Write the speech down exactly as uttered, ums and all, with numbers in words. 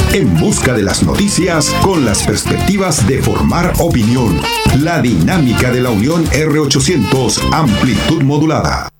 En busca de las noticias con las perspectivas de formar opinión. La dinámica de la Unión R ochocientos, amplitud modulada.